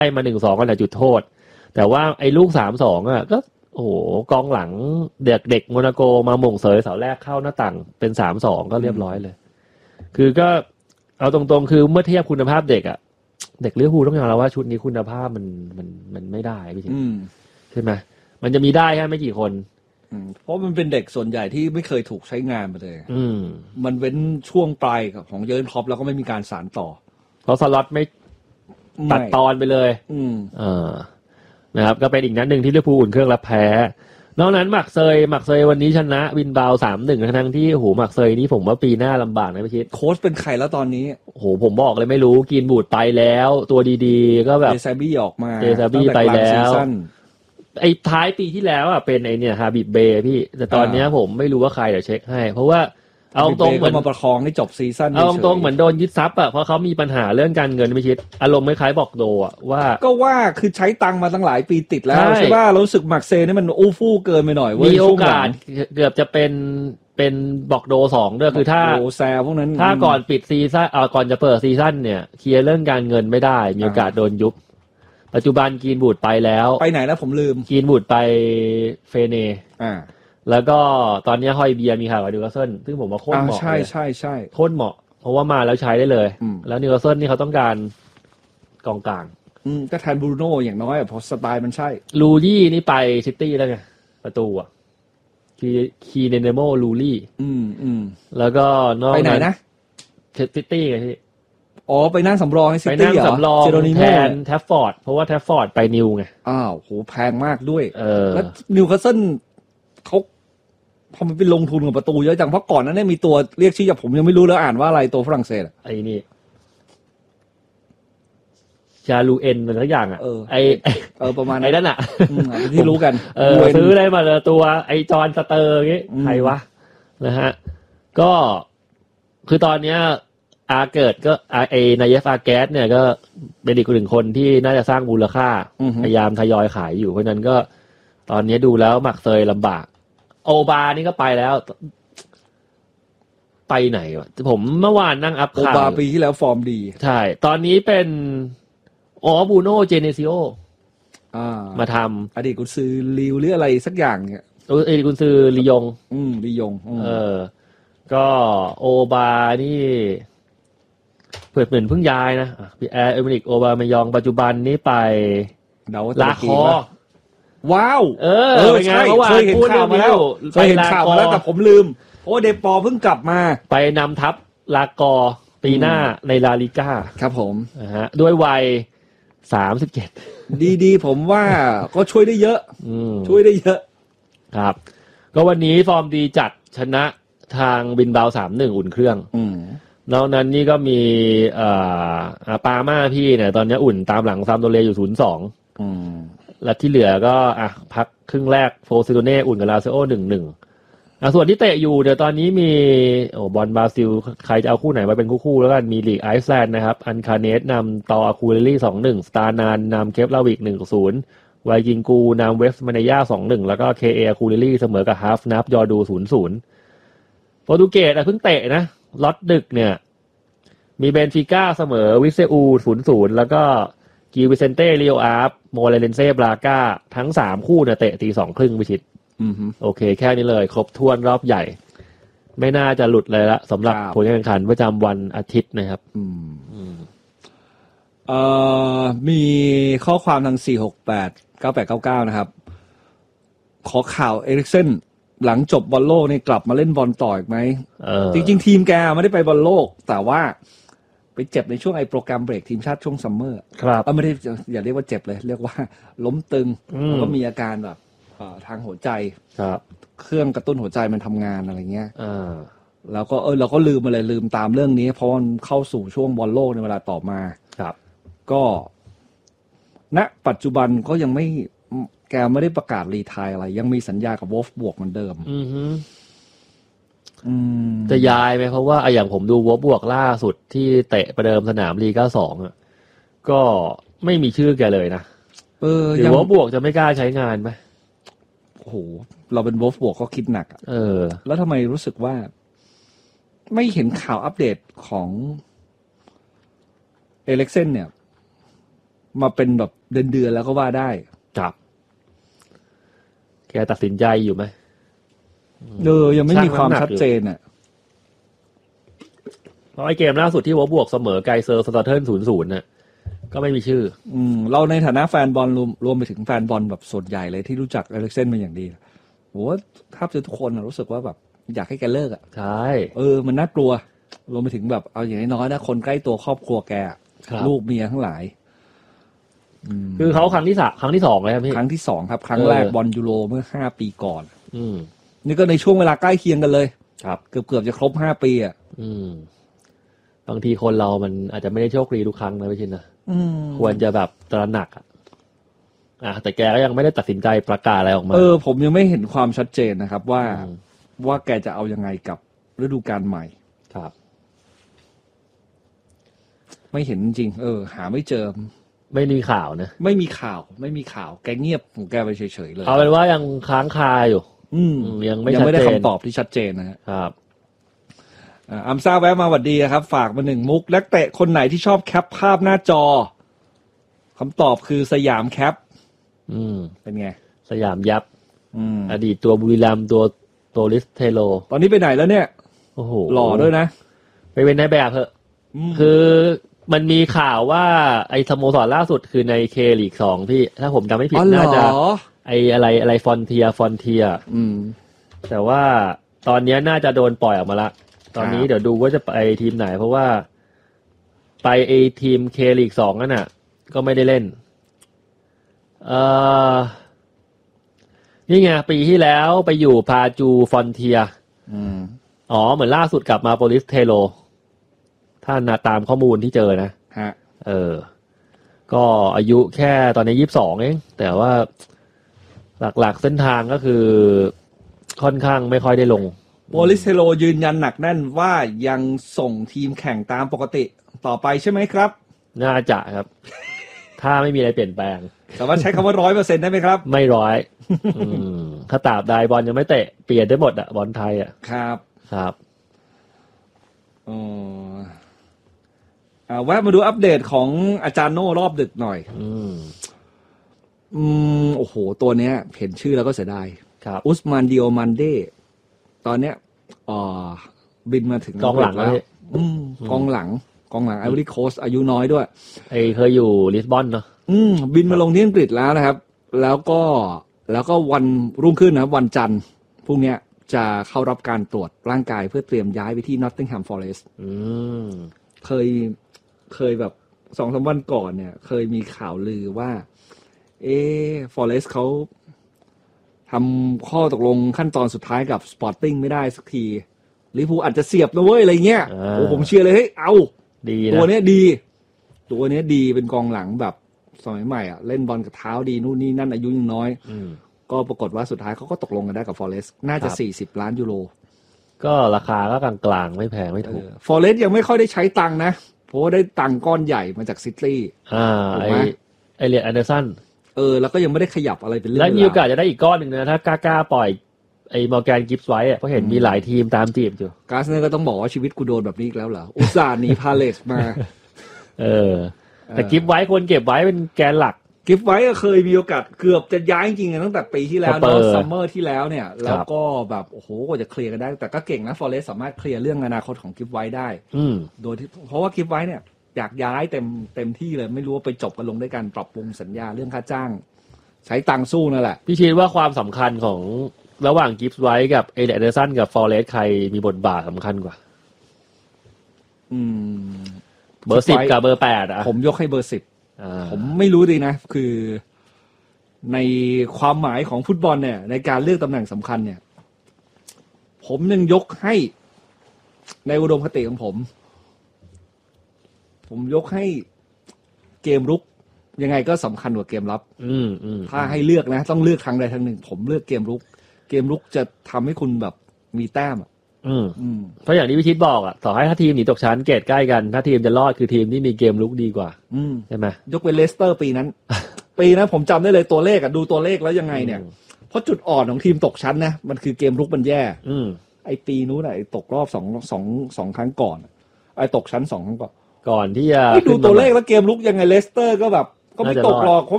มา 1-2 ก็แหละจุดโทษแต่ว่าไอ้ลูก 3-2 อ่ะก็โอ้โหกองหลังเด็กโมนาโกมาหม่งเสยเสาแรกเข้าหน้าต่างเป็น 3-2 ก็เรียบร้อยเลยคือก็เอาตรงๆคือเมื่อเทียบคุณภาพเด็กอ่ะเด็กลิเวอร์พูลต้องยอมรับว่าชุดนี้คุณภาพมันไม่ได้พี่ใช่ไหมมันจะมีได้แค่ไม่กี่คนเพราะมันเป็นเด็กส่วนใหญ่ที่ไม่เคยถูกใช้งานมาเลยมันเว้นช่วงปลายของเยิร์นคล็อปแล้วก็ไม่มีการสานต่อเพราะสล็อตไม่ตัดตอนไปเลยนะครับก็เป็นอีกนัดหนึ่งที่ลิเวอร์พูลอุ่นเครื่องแล้วแพ้นอกนั้นหมักเซยวันนี้ชนะวินบาว 3-1 ทั้งที่โหหมักเซยนี่ผมว่าปีหน้าลำบากนะพี่ชิดโค้ชเป็นใครแล้วตอนนี้โหผมบอกเลยไม่รู้กินบูดไปแล้วตัวดีๆก็แบบเดซาบี้ออกมาเดซาบี้ไปแล้วไอ้ท้ายปีที่แล้วอ่ะเป็นไอเนี่ยฮาบิบเบย์พี่แต่ตอนนี้ผมไม่รู้ว่าใครเดี๋ยวเช็คให้เพราะว่าเอาตรงเหมือนมาประคองให้จบซีซั่นเอาตรงเหมือนโดนยึดทรัพย์อ่ะเพราะเขามีปัญหาเรื่องการเงินไม่ชิดอารมณ์คล้ายๆบอกโดอ่ะว่าคือใช้ตังมาตั้งหลายปีติดแล้วใช่ป่ะรู้สึกมักเซนี่มันอู้ฟู่เกินไปหน่อยมีโอกาสเกือบจะเป็นบอกโด2ด้วยคือถ้าโดแซพวกนั้นถ้าก่อนปิดซีซั่นก่อนจะเปิดซีซั่นเนี่ยเคลียร์เรื่องการเงินไม่ได้มีโอกาสโดนยุบปัจจุบันกีนบูดไปแล้วไปไหนแล้วผมลืมกีนบูดไปเฟเนแล้วก็ตอนนี้ฮอยเบียร์มีข่าวกับนิวคาสเซิลซึ่งผมว่าโคตรเหมาะใช่โคตรเหมาะเพราะว่ามาแล้วใช้ได้เลยแล้วนิวคาสเซิลนี่เขาต้องการกองกลางก็แทนบรูโน่อย่างน้อยเพราะสไตล์มันใช่ลูยี่นี่ไปซิตี้แล้วไงประตูอ่ะคีเนเนโมลูลี่แล้วก็นอกไปไหนนะซิตี้ไงพี่ไปนั่งสำรองให้ซิตี้เหรอไปนั่งสำรองแทนแทฟฟอร์ดเพราะว่าแทฟฟอร์ดไปนิวไงโหแพงมากด้วยแล้วนิวคาสเซิลเขาพอมันไปลงทุนกับประตูเยอะจังเพราะก่อนนั้นเนี่ยมีตัวเรียกชื่อผมยังไม่รู้แล้วอ่านว่าอะไรตัวฝรั่งเศสไอ้นี่ชาลูเอ็นอะไรสักอย่างอ่ะประมาณไอ้นั่นอ่ะที่รู้กันซื้อได้มาเลยตัวไอ้จอห์นสเตอร์งี้ใครวะนะฮะก็คือตอนเนี้ยเกิดก็นายเยฟอาแก๊สเนี่ยก็เป็นอีกหนึ่งคนที่น่าจะสร้างมูลค่าพยายามทยอยขายอยู่เพราะนั้นก็ตอนนี้ดูแล้วหมักเซยลำบากโอบานี่ก็ไปแล้วไปไหนวะผมเมื่อวานนั่งอัพข่าวโอบาปีที่แล้วฟอร์มดีใช่ตอนนี้เป็นบูโน่เจเนซิโอมาทำอดีตกุนซือลิวหรืออะไรสักอย่างเนี่ยอดีตกุนซือลียงลียงก็โอบานี่เปิดเหมือนเพิ่งย้ายนะพี่แอร์เอเมริกโอบามายองปัจจุบันนี้ไปลาคอว้าวใช่เคยเห็นข่าวมาแล้วแต่ผมลืมเพราะเดปอเพิ่งกลับมาไปนำทัพลากอปีหน้าในลาลิก้าครับผมด้วยวัย37 ดีผมว่าก็ช่วยได้เยอะครับก็วันนี้ฟอร์มดีจัดชนะทางบินบาว 3-1 อุ่นเครื่องนอกนั้นนี่ก็มีปาม่าพี่เนี่ยตอนนี้อุ่นตามหลังซามโดเรอยู่ 0-2และที่เหลือก็พักครึ่งแรกโฟซิโดเน่อุ่นกับลาซิโอ 1-1ส่วนที่เตะอยู่เดี๋ยวตอนนี้มีบอลบราซิลใครจะเอาคู่ไหนมาเป็นคู่แล้วกันมีลีกไอซ์แลนด์นะครับอันคาเนสนำตออาคูเรลี่ 2-1 สตาร์นานนำเคปลาวิก 1-0 ไวกิงกูนำเวฟมาเนย่า 2-1 แล้วก็เคเออาคูเรลี่เสมอกับฮาฟนับยอดู 0-0 โปรตุเกสเพิ่งเตะนะล็อตดึกเนี่ยมีเบนฟิก้าเสมอวิเซอู 0-0 แล้วก็กิวิเซนเต้เรียวอาร์ฟโมเรเลนเซ่บราก้าทั้ง3คู่เนี่ยเตะ 2:30 พิชิตโอเคแค่นี้เลยครบถ้วนรอบใหญ่ไม่น่าจะหลุดเลยละสำหรับผลการแข่งขันประจำวันอาทิตย์นะครับมีข้อความทาง4689899นะครับขอข่าวเอริกเซนหลังจบบอลโลกนี่กลับมาเล่นบอลต่ออีกไหมจริงๆทีมแกไม่ได้ไปบอลโลกแต่ว่าไปเจ็บในช่วงโปรแกรมเบรกทีมชาติช่วงซัมเมอร์ครับไม่ได้อย่าเรียกว่าเจ็บเลยเรียกว่าล้มตึงแล้วก็มีอาการแบบทางหัวใจเครื่องกระตุ้นหัวใจมันทำงานอะไรเงี้ยแล้วก็เราก็ลืมมาเลยลืมตามเรื่องนี้เพราะมันเข้าสู่ช่วงบอลโลกในเวลาต่อมาครับก็ณปัจจุบันก็ยังไม่แกไม่ได้ประกาศรีไทร์อะไรยังมีสัญญากับวอลฟบวกเหมือนเดิมจะย้ายไหมเพราะว่าอย่างผมดูวอลฟบวกล่าสุดที่เตะประเดิมสนามลีก้า2ก็ไม่มีชื่อแกเลยนะหรือวอลฟบวกจะไม่กล้าใช้งานไหมโอ้โหเราเป็นวอลฟบวกก็คิดหนักแล้วทำไมรู้สึกว่าไม่เห็นข่าวอัปเดตของเอเล็กเซนเนี่ยมาเป็นแบบเดือนๆแล้วก็ว่าได้ครับแกตัดสินใจอยู่ไหมยังไม่มีความชัดเจนอ่ะเพราะไอ้เกมล่าสุดที่บวกเสมอไกเซอร์สตาร์เทิล 0-0 น่ะก็ไม่มีชื่อเราในฐานะแฟนบอลรวมไปถึงแฟนบอลแบบส่วนใหญ่เลยที่รู้จักเอริกเซนมาอย่างดีโหแทบจะทุกคนรู้สึกว่าแบบอยากให้แกเลิกอ่ะใช่มันน่ากลัวรวมไปถึงแบบเอาอย่างน้อยๆนะคนใกล้ตัวครอบครัวแกลูกเมียทั้งหลายคือเขาครั้งที่2เลยครับพี่ครั้งที่2ครับครั้งแรกบอลยูโรเมื่อ5 ปีก่อนนี่ก็ในช่วงเวลาใกล้เคียงกันเลยครับเกือบจะครบ5 ปีอ่ะบางทีคนเรามันอาจจะไม่ได้โชคดีทุกครั้งนะพี่ชินนะควรจะแบบตระหนักแต่แกก็ยังไม่ได้ตัดสินใจประกาศอะไรออกมาผมยังไม่เห็นความชัดเจนนะครับว่าแกจะเอายังไงกับฤดูกาลใหม่ครับไม่เห็นจริงหาไม่เจอไม่มีข่าวนะไม่มีข่าวแกเงียบของแกไปเฉยๆเลยเอาเป็นว่ายังค้างคาอยู่ยังไม่ได้คำตอบที่ชัดเจนนะครับอัมซ่าแวะมาหวัดดีครับฝากมา1 มุกนักเตะคนไหนที่ชอบแคปภาพหน้าจอคำตอบคือสยามแคปเป็นไงสยามยับอดีตตัวบุรีรัมย์ตัวโตลิสเทโลตอนนี้ไปไหนแล้วเนี่ยโอ้โหหล่อด้วยนะไปเป็นนายแบบเหอะคือมันมีข่าวว่าไอ้สโมสรล่าสุดคือในเคลีก2พี่ถ้าผมจำไม่ผิดน่าจะไอ้อะไรฟอนเทียแต่ว่าตอนนี้น่าจะโดนปล่อยออกมาละตอนนี้เดี๋ยวดูว่าจะไปทีมไหนเพราะว่าไปไอ้ทีมเคลีก2นั่นน่ะก็ไม่ได้เล่นนี่ไงปีที่แล้วไปอยู่พาจูฟอนเทียเหมือนล่าสุดกลับมาโปลิสเทโลถ้าตามข้อมูลที่เจอนะก็อายุแค่ตอนนี้22เองแต่ว่าหลักๆเส้นทางก็คือค่อนข้างไม่ค่อยได้ลงโปลิสเทโลยืนยันหนักแน่นว่ายังส่งทีมแข่งตามปกติต่อไปใช่ไหมครับน่าจะครับ ถ้าไม่มีอะไรเปลี่ยนแปลงสามารถใช้คำว่า 100% ได้ไหมครับไม่100ถ้าตราบใดบอลยังไม่เตะเปลี่ยนได้หมดบอลไทยครับแวะมาดูอัปเดตของอาจารย์โน่รอบดึกหน่อยโอ้โหตัวเนี้ยเห็นชื่อแล้วก็เสียดายอุสมานดิโอมันเดตอนเนี้ยบินมาถึงกองหลังแล้วกองหลังไอวอรี่โคสต์อายุน้อยด้วยเคยอยู่ลิสบอนเนาะบินมาลงที่อังกฤษแล้วนะครับแล้วก็วันรุ่งขึ้นนะวันจันทร์พรุ่งนี้จะเข้ารับการตรวจร่างกายเพื่อเตรียมย้ายไปที่ Nottingham Forest เคยแบบ 2-3 วันก่อนเนี่ยเคยมีข่าวลือว่าForest เขาทำข้อตกลงขั้นตอนสุดท้ายกับ Sporting ไม่ได้สักทีลิเวอร์พูลอาจจะเสียบนะเว้ยอะไรเงี้ยผมเชื่อเลยเฮ้ยเอาดีนะตัวเนี้ยดีเป็นกองหลังแบบสมัยใหม่อ่ะเล่นบอลกับเท้าดีนู่นนี่นั่นอายุยังน้อยก็ปรากฏว่าสุดท้ายเขาก็ตกลงกันได้กับ Forest น่าจะ40 ล้านยูโรก็ราคาก็กลางๆไม่แพงไม่ถูก Forest ยังไม่ค่อยได้ใช้ตังค์นะเพราะว่าได้ตังค์ก้อนใหญ่มาจากซิตี้ไอเลียนแอนเดอร์สันแล้วก็ยังไม่ได้ขยับอะไรเป็นเรื่องแล้วมีโอกาสจะได้อีกก้อนหนึ่งนะถ้ากล้าปล่อยไอ้มอร์แกนกิฟส์ไว้เพราะเห็นมีหลายทีมตามจีบอยู่กาสเนอร์ก็ต้องบอกว่าชีวิตกูโดนแบบนี้อีกแล้วเหรออุตส่าห์หนีพาเลสมาแต่กิฟต์ไว้ควรเก็บไว้เป็นแกนหลักกิฟต์ไว้ก็เคยมีโอกาสเกือบจะย้ายจริงๆตั้งแต่ปีที่แล้วเนาะซัมเมอร์ที่แล้วเนี่ยแล้วก็แบบโอ้โหกว่าจะเคลียร์กันได้แต่ก็เก่งนะฟอเรสต์สามารถเคลียร์เรื่องอนาคตของกิฟต์ไว้ได้โดยที่เพราะว่ากิฟต์ไว้เนี่ยอยากย้ายเต็มที่เลยไม่รู้ว่าไปจบกันลงด้วยการปรับปรุงสัญญาเรื่องค่าจ้างใช้ตังค์สู้นั่นแหละพี่คิดว่าความสำคัญของระหว่างกิฟต์ไว้กับเอเลียน แอนเดอร์สันกับฟอเรสต์ใครมีบทบาทสำคัญกว่าเบอร์10กับเบอร์8 ผมยกให้เบอร์10ผมไม่รู้ดีนะคือในความหมายของฟุตบอลเนี่ยในการเลือกตำแหน่งสำคัญเนี่ยผมยังยกให้ในอุดมคติของผมยกให้เกมรุกยังไงก็สำคัญกว่าเกมรับถ้าให้เลือกนะต้องเลือกทางใดทางหนึ่งผมเลือกเกมรุกจะทำให้คุณแบบมีแต้มเพราะอย่างที่พิชิตบอกต่อให้ถ้าทีมหนีตกชั้นเกรดใกล้กันถ้าทีมจะรอดคือทีมที่มีเกมรุกดีกว่าใช่ไหมยกเว้นเลสเตอร์ปีนั้น ผมจำได้เลยตัวเลขดูตัวเลขแล้วยังไงเนี่ยเพราะจุดอ่อนของทีมตกชั้นนะมันคือเกมรุกมันแย่ไอปีนู้นไอตกรอบสองครั้งก่อนไอตกชั้น2 ครั้งก่อนที่จะดูตัวเลขแล้วเกมรุกยังไงเลสเตอร์ก็แบบก็ไม่ตกหรอก